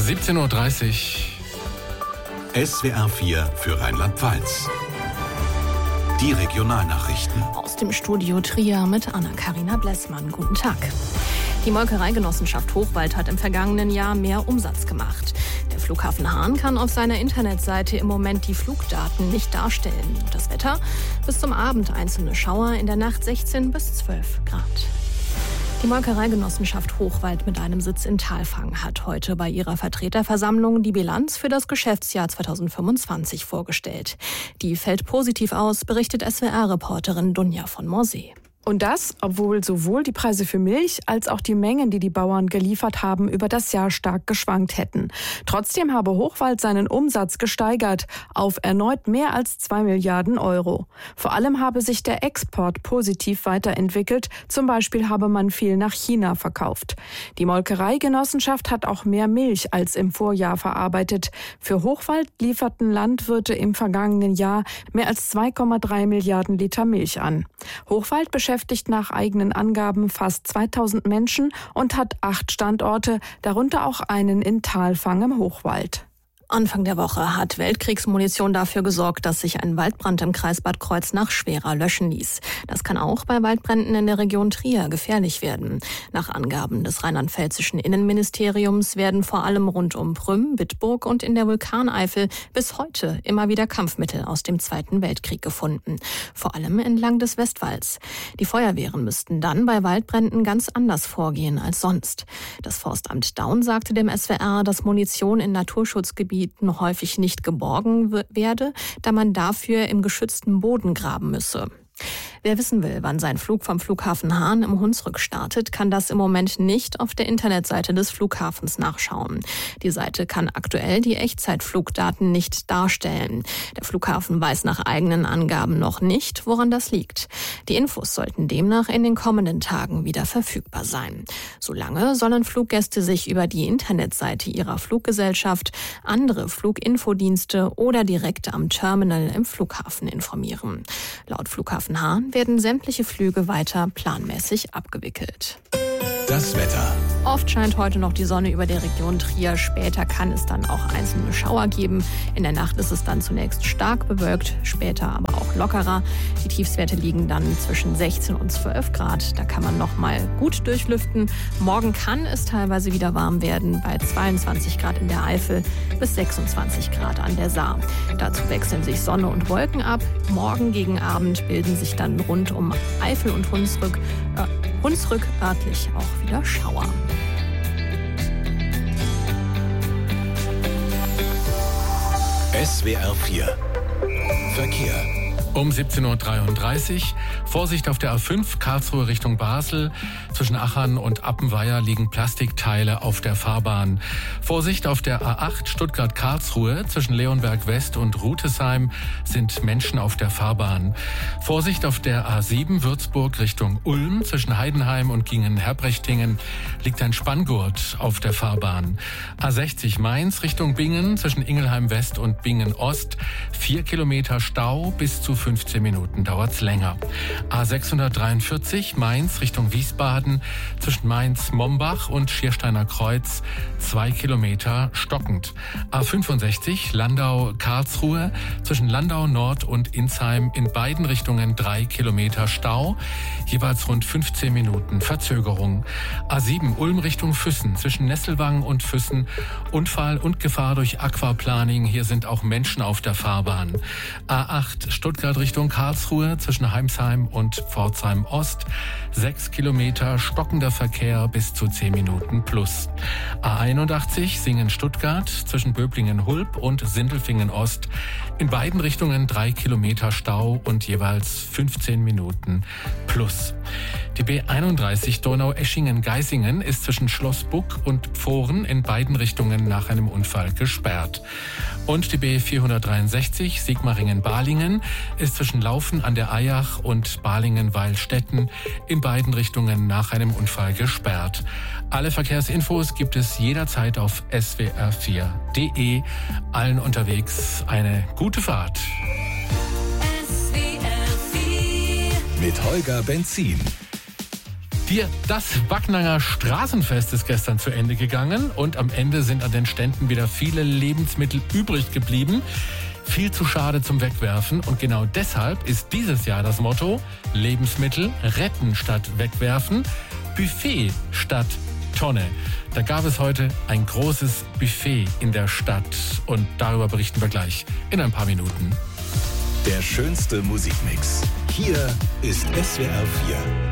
17:30 Uhr. SWR 4 für Rheinland-Pfalz. Die Regionalnachrichten. Aus dem Studio Trier mit Anna-Karina Blessmann. Guten Tag. Die Molkereigenossenschaft Hochwald hat im vergangenen Jahr mehr Umsatz gemacht. Der Flughafen Hahn kann auf seiner Internetseite im Moment die Flugdaten nicht darstellen. Das Wetter? Bis zum Abend einzelne Schauer, in der Nacht 16 bis 12 Grad. Die Molkereigenossenschaft Hochwald mit einem Sitz in Thalfang hat heute bei ihrer Vertreterversammlung die Bilanz für das Geschäftsjahr 2025 vorgestellt. Die fällt positiv aus, berichtet SWR-Reporterin Dunja von Morsee. Und das, obwohl sowohl die Preise für Milch als auch die Mengen, die die Bauern geliefert haben, über das Jahr stark geschwankt hätten. Trotzdem habe Hochwald seinen Umsatz gesteigert auf erneut mehr als 2 Milliarden Euro. Vor allem habe sich der Export positiv weiterentwickelt. Zum Beispiel habe man viel nach China verkauft. Die Molkereigenossenschaft hat auch mehr Milch als im Vorjahr verarbeitet. Für Hochwald lieferten Landwirte im vergangenen Jahr mehr als 2,3 Milliarden Liter Milch an. Hochwald beschäftigt nach eigenen Angaben fast 2000 Menschen und hat 8 Standorte, darunter auch einen in Thalfang im Hochwald. Anfang der Woche hat Weltkriegsmunition dafür gesorgt, dass sich ein Waldbrand im Kreis Bad Kreuznach schwerer löschen ließ. Das kann auch bei Waldbränden in der Region Trier gefährlich werden. Nach Angaben des rheinland-pfälzischen Innenministeriums werden vor allem rund um Prüm, Bitburg und in der Vulkaneifel bis heute immer wieder Kampfmittel aus dem Zweiten Weltkrieg gefunden. Vor allem entlang des Westwalds. Die Feuerwehren müssten dann bei Waldbränden ganz anders vorgehen als sonst. Das Forstamt Daun sagte dem SWR, dass Munition in Naturschutzgebieten häufig nicht geborgen werde, da man dafür im geschützten Boden graben müsse. Wer wissen will, wann sein Flug vom Flughafen Hahn im Hunsrück startet, kann das im Moment nicht auf der Internetseite des Flughafens nachschauen. Die Seite kann aktuell die Echtzeitflugdaten nicht darstellen. Der Flughafen weiß nach eigenen Angaben noch nicht, woran das liegt. Die Infos sollten demnach in den kommenden Tagen wieder verfügbar sein. Solange sollen Fluggäste sich über die Internetseite ihrer Fluggesellschaft, andere Fluginfodienste oder direkt am Terminal im Flughafen informieren. Laut Flughafen Hahn werden sämtliche Flüge weiter planmäßig abgewickelt. Das Wetter. Oft scheint heute noch die Sonne über der Region Trier. Später kann es dann auch einzelne Schauer geben. In der Nacht ist es dann zunächst stark bewölkt, später aber auch lockerer. Die Tiefstwerte liegen dann zwischen 16 und 12 Grad. Da kann man noch mal gut durchlüften. Morgen kann es teilweise wieder warm werden, bei 22 Grad in der Eifel bis 26 Grad an der Saar. Dazu wechseln sich Sonne und Wolken ab. Morgen gegen Abend bilden sich dann rund um Eifel und Hunsrück örtlich auch wieder Schauer. SWR 4 Verkehr. Um 17:33 Uhr. Vorsicht auf der A5 Karlsruhe Richtung Basel. Zwischen Achern und Appenweier liegen Plastikteile auf der Fahrbahn. Vorsicht auf der A8 Stuttgart-Karlsruhe. Zwischen Leonberg West und Rutesheim sind Menschen auf der Fahrbahn. Vorsicht auf der A7 Würzburg Richtung Ulm. Zwischen Heidenheim und Gingen-Herbrechtingen liegt ein Spanngurt auf der Fahrbahn. A60 Mainz Richtung Bingen. Zwischen Ingelheim West und Bingen Ost 4 Kilometer Stau, bis zu 15 Minuten dauert's länger. A643 Mainz Richtung Wiesbaden, zwischen Mainz-Mombach und Schiersteiner Kreuz 2 Kilometer stockend. A65 Landau-Karlsruhe, zwischen Landau Nord und Insheim in beiden Richtungen 3 Kilometer Stau, jeweils rund 15 Minuten Verzögerung. A7 Ulm Richtung Füssen, zwischen Nesselwang und Füssen Unfall und Gefahr durch Aquaplaning, hier sind auch Menschen auf der Fahrbahn. A8 Stuttgart Richtung Karlsruhe, zwischen Heimsheim und Pforzheim Ost 6 Kilometer stockender Verkehr, bis zu 10 Minuten plus. A81 Singen-Stuttgart, zwischen Böblingen-Hulb und Sindelfingen-Ost in beiden Richtungen 3 Kilometer Stau und jeweils 15 Minuten plus. Die B31 Donau-Eschingen-Geisingen ist zwischen Schloss Buck und Pfohren in beiden Richtungen nach einem Unfall gesperrt. Und die B463 Sigmaringen-Balingen ist zwischen Laufen an der Eyach und Balingen-Weilstätten in beiden Richtungen nach einem Unfall gesperrt. Alle Verkehrsinfos gibt es jederzeit auf swr4.de. Allen unterwegs eine gute Fahrt. Mit Holger Benzin. Das Backnanger Straßenfest ist gestern zu Ende gegangen und am Ende sind an den Ständen wieder viele Lebensmittel übrig geblieben. Viel zu schade zum Wegwerfen und genau deshalb ist dieses Jahr das Motto: Lebensmittel retten statt wegwerfen, Buffet statt Tonne. Da gab es heute ein großes Buffet in der Stadt und darüber berichten wir gleich in ein paar Minuten. Der schönste Musikmix. Hier ist SWR 4.